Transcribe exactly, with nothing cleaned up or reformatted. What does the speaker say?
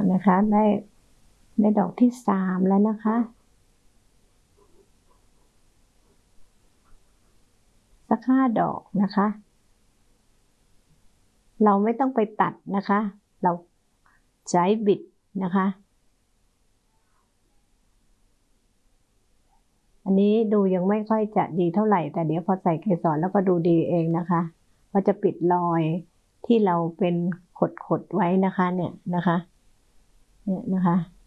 นะคะได้ได้ดอกที่สามแล้วนะคะสักห้าดอกนะคะเราไม่ต้องไปตัดนะคะเราใช้บิดนะคะอันนี้ดูยังไม่ค่อยจะดีเท่าไหร่แต่เดี๋ยวพอใส่เกสรแล้วก็ดูดีเองนะคะว่าจะปิดรอยที่เราเป็นขดๆไว้นะคะเนี่ยนะคะเนี่ยนะคะ